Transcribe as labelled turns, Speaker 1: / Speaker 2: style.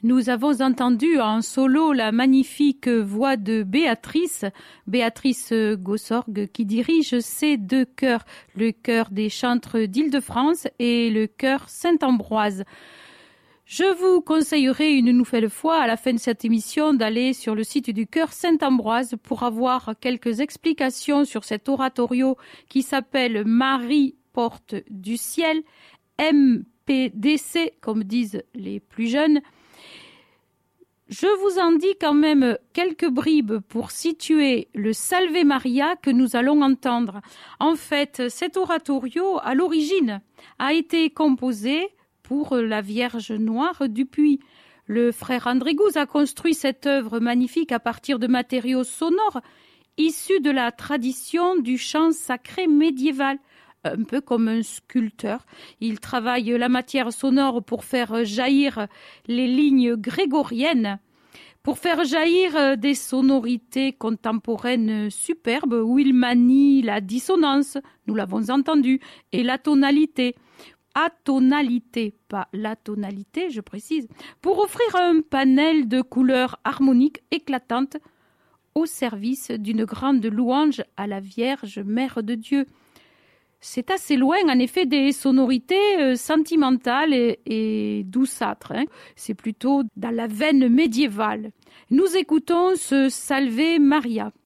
Speaker 1: Nous avons entendu en solo la magnifique voix de Béatrice Gossorgue, qui dirige ces deux chœurs, le chœur des chantres d'Île-de-France et le chœur Saint-Ambroise. Je vous conseillerai une nouvelle fois, à la fin de cette émission, d'aller sur le site du chœur Saint-Ambroise pour avoir quelques explications sur cet oratorio qui s'appelle Marie, porte du ciel, MPDC, comme disent les plus jeunes. Je vous en dis quand même quelques bribes pour situer le Salve Maria que nous allons entendre. En fait, cet oratorio, à l'origine, a été composé pour la Vierge Noire du Puy. Le frère André Gouze a construit cette œuvre magnifique à partir de matériaux sonores issus de la tradition du chant sacré médiéval. Un peu comme un sculpteur. Il travaille la matière sonore pour faire jaillir les lignes grégoriennes, pour faire jaillir des sonorités contemporaines superbes où il manie la dissonance, nous l'avons entendu, et la tonalité. Atonalité, pas la tonalité, je précise, pour offrir un panel de couleurs harmoniques éclatantes au service d'une grande louange à la Vierge Mère de Dieu. C'est assez loin, en effet, des sonorités sentimentales et douceâtres. C'est plutôt dans la veine médiévale. Nous écoutons ce Salve Maria.